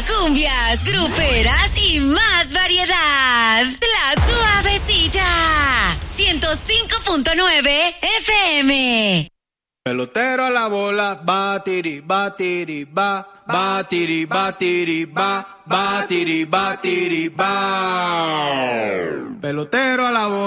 cumbias, gruperas y más variedad. La Suavecita. 105.9 FM. Pelotero a la bola, batiri, batiri, ba, batiri, batiri, ba, batiri, batiri, ba. Pelotero a la bola.